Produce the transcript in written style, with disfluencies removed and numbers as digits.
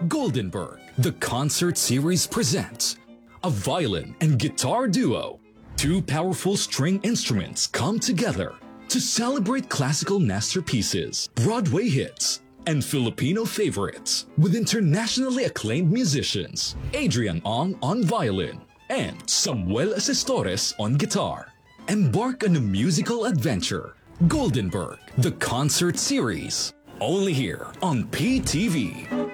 Goldenberg, the concert series presents a violin and guitar duo. Two powerful string instruments come together to celebrate classical masterpieces, Broadway hits, and Filipino favorites with internationally acclaimed musicians Adrian Ong on violin and Samuel Asestores on guitar. Embark on a musical adventure, Goldenberg, the concert series, only here on PTV.